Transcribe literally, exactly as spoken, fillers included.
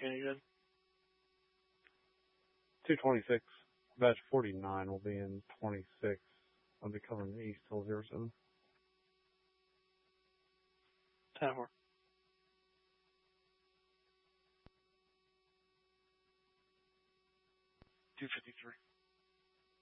Any good? two twenty-six. Batch forty-nine will be in twenty-six. I'll be covering the east till zero seven. ten four. two fifty-three.